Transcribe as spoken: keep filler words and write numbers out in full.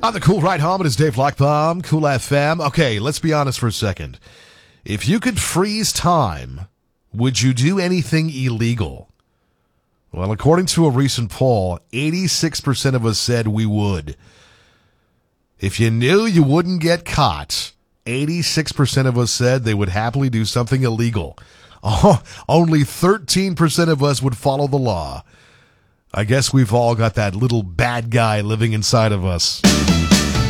On the Cool Ride Home, it is Dave Lockbaum, Cool F M. Okay, let's be honest for a second. If you could freeze time, would you do anything illegal? Well, according to a recent poll, eighty-six percent of us said we would. If you knew you wouldn't get caught, eighty-six percent of us said they would happily do something illegal. Oh, only thirteen percent of us would follow the law. I guess we've all got that little bad guy living inside of us.